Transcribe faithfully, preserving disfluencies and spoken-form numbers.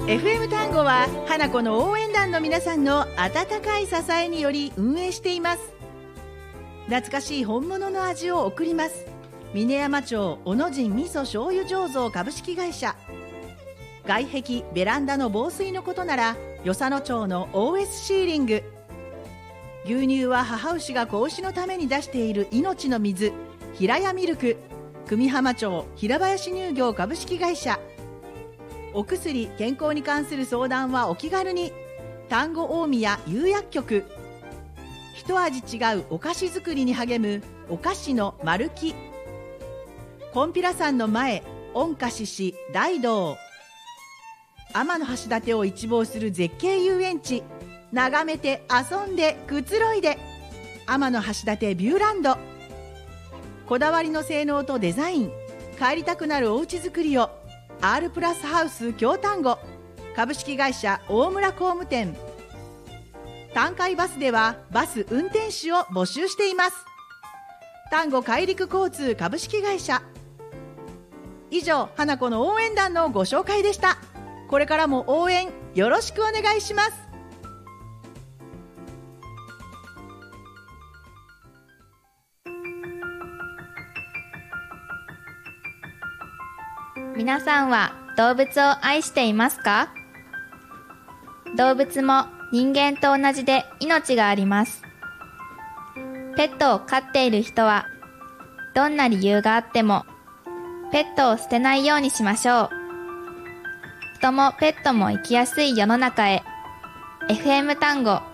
エフエム 単語は花子の応援団の皆さんの温かい支えにより運営しています。懐かしい本物の味を送ります。峰山町小野神味噌醤油醸造株式会社。外壁ベランダの防水のことなら与謝野町の オーエス シーリング。牛乳は母牛が子牛のために出している命の水、平屋ミルク。久美浜町平林乳業株式会社。お薬健康に関する相談はお気軽に。丹後大宮釉薬局。一味違うお菓子作りに励むお菓子の丸木。こんぴらさんの前御菓子大道。天橋立を一望する絶景遊園地。眺めて遊んでくつろいで天橋立ビューランド。こだわりの性能とデザイン、帰りたくなるおうち作りを R プラスハウス京丹後株式会社大村工務店。丹海バスではバス運転手を募集しています。丹後海陸交通株式会社。以上、花子の応援団のご紹介でした。これからも応援よろしくお願いします。 皆さんは動物を愛していますか？動物も人間と同じで命があります。ペットを飼っている人はどんな理由があってもペットを捨てないようにしましょう。人もペットも生きやすい世の中へ。 エフエム 単語